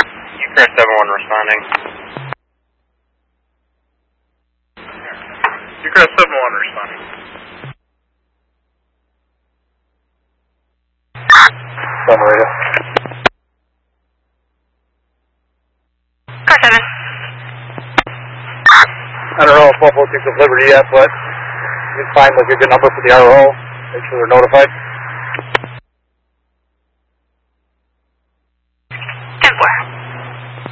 Ucraft 7-1 responding. Ucraft 7-1 responding. Radio. Car 7. I don't know if 1246 of Liberty yet, but you can find like a good number for the RO. Make sure they're notified.